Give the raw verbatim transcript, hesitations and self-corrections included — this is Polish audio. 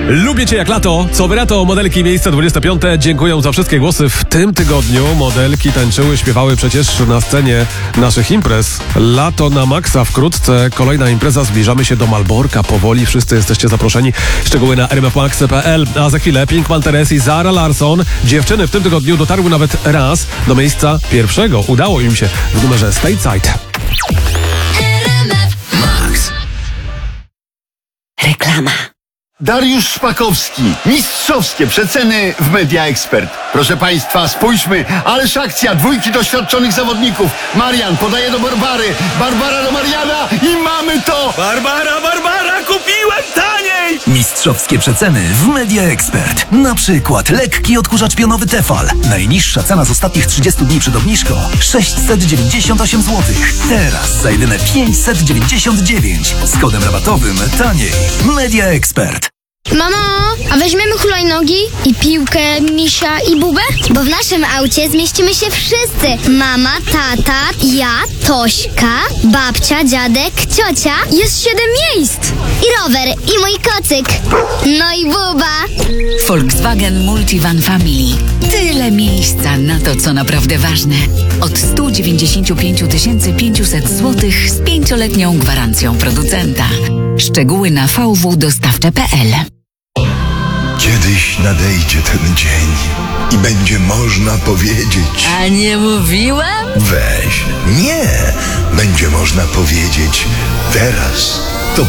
Lubię Cię jak lato. Co wy na to? Modelki miejsce dwudzieste piąte. Dziękuję za wszystkie głosy. W tym tygodniu modelki tańczyły, śpiewały przecież na scenie naszych imprez. Lato na maksa wkrótce. Kolejna impreza. Zbliżamy się do Malborka. Powoli wszyscy jesteście zaproszeni. Szczegóły na r m f max kropka p l. A za chwilę Pink Malteres i Zara Larsson. Dziewczyny w tym tygodniu dotarły nawet raz do miejsca pierwszego. Udało im się w numerze Stateside. Reklama. Dariusz Szpakowski. Mistrzowskie przeceny w Media Expert. Proszę Państwa, spójrzmy. Ależ akcja. Dwójki doświadczonych zawodników. Marian podaje do Barbary. Barbara do Mariana i mamy to. Barbara, Barbara, kupiłem taniej! Mistrzowskie przeceny w Media Expert. Na przykład lekki odkurzacz pionowy Tefal. Najniższa cena z ostatnich trzydziestu dni przed obniżką sześćset dziewięćdziesiąt osiem złotych. Teraz za jedyne pięćset dziewięćdziesiąt dziewięć. Z kodem rabatowym taniej. Media Expert. Mamo, a weźmiemy hulajnogi i piłkę, misia i bubę? Bo w naszym aucie zmieścimy się wszyscy. Mama, tata, ja, Tośka, babcia, dziadek, ciocia. Jest siedem miejsc. I rower, i mój kocyk. No i buba. Volkswagen Multivan Family. Tyle miejsca na to, co naprawdę ważne. Od sto dziewięćdziesiąt pięć tysięcy pięćset złotych z pięcioletnią gwarancją producenta. Szczegóły na v w dostawcze kropka p l. Kiedyś nadejdzie ten dzień i będzie można powiedzieć... A nie mówiłem? Weź, nie! Będzie można powiedzieć teraz...